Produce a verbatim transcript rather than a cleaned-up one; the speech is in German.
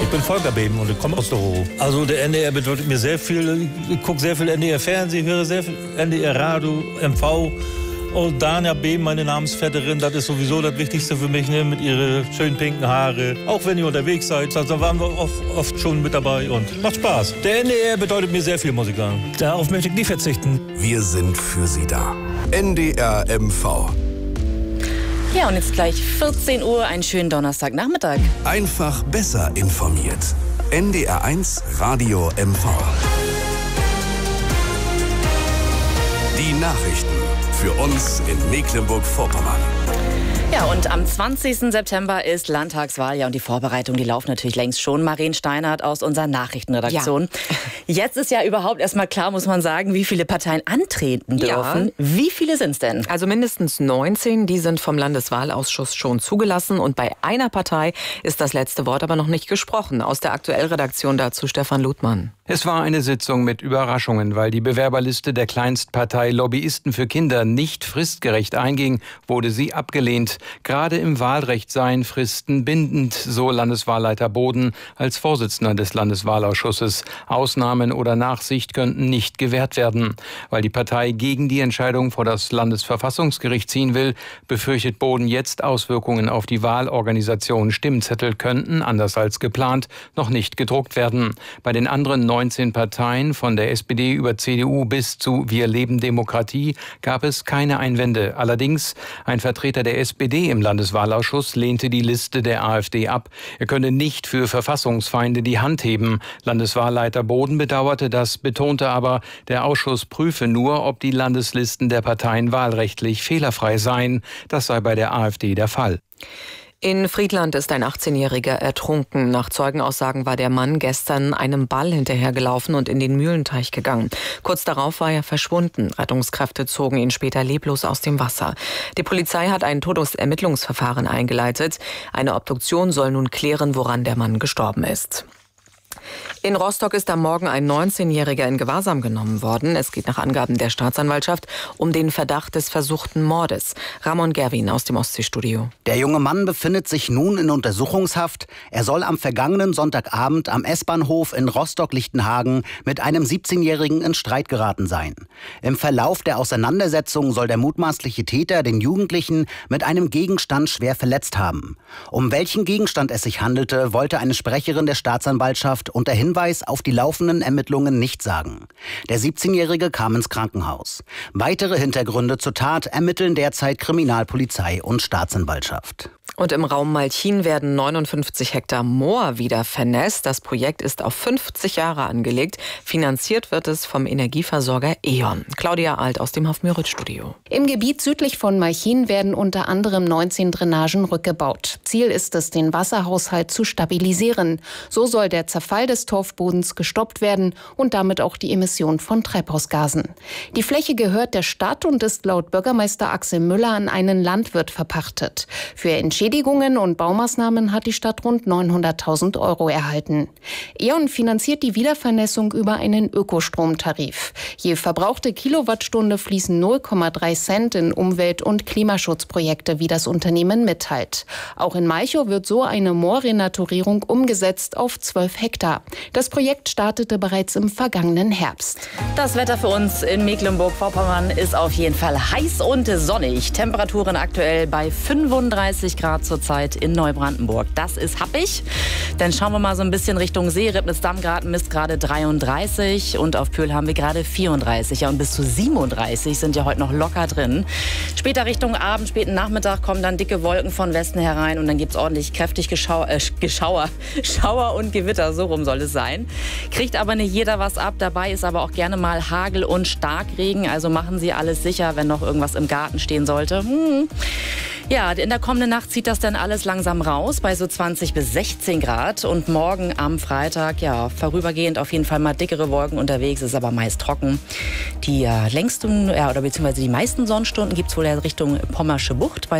Ich bin Volker Beben und ich komme aus der Ruhr. Also der N D R bedeutet mir sehr viel. Ich gucke sehr viel N D R Fernsehen, höre sehr viel N D R Radio, M V. Und Dania Beben, meine Namensvetterin, das ist sowieso das Wichtigste für mich, ne? Mit ihren schönen pinken Haare. Auch wenn ihr unterwegs seid, da waren wir auch oft schon mit dabei und macht Spaß. Der N D R bedeutet mir sehr viel, muss ich sagen. Darauf möchte ich nie verzichten. Wir sind für Sie da. N D R M V. Ja, und jetzt gleich vierzehn Uhr, einen schönen Donnerstagnachmittag. Einfach besser informiert. N D R eins Radio M V. Die Nachrichten für uns in Mecklenburg-Vorpommern. Ja, und am zwanzigsten September ist Landtagswahl. Ja, und die Vorbereitungen, die laufen natürlich längst schon. Maren Steinert aus unserer Nachrichtenredaktion. Ja. Jetzt ist ja überhaupt erstmal klar, muss man sagen, wie viele Parteien antreten dürfen. Ja. Wie viele sind es denn? Also mindestens neunzehn, die sind vom Landeswahlausschuss schon zugelassen. Und bei einer Partei ist das letzte Wort aber noch nicht gesprochen. Aus der Aktuellredaktion dazu Stefan Ludmann. Es war eine Sitzung mit Überraschungen, weil die Bewerberliste der Kleinstpartei Lobbyisten für Kinder nicht fristgerecht einging, wurde sie abgelehnt. Gerade im Wahlrecht seien Fristen bindend, so Landeswahlleiter Boden als Vorsitzender des Landeswahlausschusses. Ausnahmen oder Nachsicht könnten nicht gewährt werden. Weil die Partei gegen die Entscheidung vor das Landesverfassungsgericht ziehen will, befürchtet Boden jetzt Auswirkungen auf die Wahlorganisation. Stimmzettel könnten, anders als geplant, noch nicht gedruckt werden. Bei den anderen neunzehn Parteien, von der S P D über C D U bis zu Wir leben Demokratie, gab es keine Einwände. Allerdings, ein Vertreter der S P D im Landeswahlausschuss lehnte die Liste der AfD ab. Er könne nicht für Verfassungsfeinde die Hand heben. Landeswahlleiter Boden bedauerte das, betonte aber, der Ausschuss prüfe nur, ob die Landeslisten der Parteien wahlrechtlich fehlerfrei seien. Das sei bei der AfD der Fall. In Friedland ist ein achtzehnjähriger ertrunken. Nach Zeugenaussagen war der Mann gestern einem Ball hinterhergelaufen und in den Mühlenteich gegangen. Kurz darauf war er verschwunden. Rettungskräfte zogen ihn später leblos aus dem Wasser. Die Polizei hat ein Todesermittlungsverfahren eingeleitet. Eine Obduktion soll nun klären, woran der Mann gestorben ist. In Rostock ist am Morgen ein neunzehnjähriger in Gewahrsam genommen worden. Es geht nach Angaben der Staatsanwaltschaft um den Verdacht des versuchten Mordes. Ramon Gerwin aus dem Ostseestudio. Der junge Mann befindet sich nun in Untersuchungshaft. Er soll am vergangenen Sonntagabend am S-Bahnhof in Rostock-Lichtenhagen mit einem siebzehnjährigen in Streit geraten sein. Im Verlauf der Auseinandersetzung soll der mutmaßliche Täter den Jugendlichen mit einem Gegenstand schwer verletzt haben. Um welchen Gegenstand es sich handelte, wollte eine Sprecherin der Staatsanwaltschaft unter Hinweis auf die laufenden Ermittlungen nicht sagen. Der siebzehnjährige kam ins Krankenhaus. Weitere Hintergründe zur Tat ermitteln derzeit Kriminalpolizei und Staatsanwaltschaft. Und im Raum Malchin werden neunundfünfzig Hektar Moor wieder vernässt. Das Projekt ist auf fünfzig Jahre angelegt. Finanziert wird es vom Energieversorger E.ON. Claudia Alt aus dem Hofmüritz-Studio. Im Gebiet südlich von Malchin werden unter anderem neunzehn Drainagen rückgebaut. Ziel ist es, den Wasserhaushalt zu stabilisieren. So soll der Zerfall des Torfbodens gestoppt werden und damit auch die Emission von Treibhausgasen. Die Fläche gehört der Stadt und ist laut Bürgermeister Axel Müller an einen Landwirt verpachtet. Für Entschädigungen und Baumaßnahmen hat die Stadt rund neunhunderttausend Euro erhalten. E.ON finanziert die Wiedervernässung über einen Ökostromtarif. Je verbrauchte Kilowattstunde fließen null Komma drei Cent in Umwelt- und Klimaschutzprojekte, wie das Unternehmen mitteilt. Auch in Malchow wird so eine Moorrenaturierung umgesetzt auf zwölf Hektar. Das Projekt startete bereits im vergangenen Herbst. Das Wetter für uns in Mecklenburg-Vorpommern ist auf jeden Fall heiß und sonnig. Temperaturen aktuell bei fünfunddreißig Grad zurzeit in Neubrandenburg. Das ist happig. Dann schauen wir mal so ein bisschen Richtung See. Ribnitz-Dammgarten misst gerade dreiunddreißig und auf Pöhl haben wir gerade vierunddreißig. Ja, und bis zu siebenunddreißig sind ja heute noch locker drin. Später Richtung Abend, späten Nachmittag kommen dann dicke Wolken von Westen herein und dann gibt es ordentlich kräftig Geschau äh, Geschauer, Schauer und Gewitter, so rum soll es sein. Kriegt aber nicht jeder was ab. Dabei ist aber auch gerne mal Hagel und Starkregen. Also machen Sie alles sicher, wenn noch irgendwas im Garten stehen sollte. Hm. Ja, in der kommenden Nacht zieht das dann alles langsam raus bei so zwanzig bis sechzehn Grad. Und morgen am Freitag, ja, vorübergehend auf jeden Fall mal dickere Wolken unterwegs, ist aber meist trocken. Die äh, längsten, ja, oder beziehungsweise die meisten Sonnenstunden gibt es wohl in Richtung Pommersche Bucht bei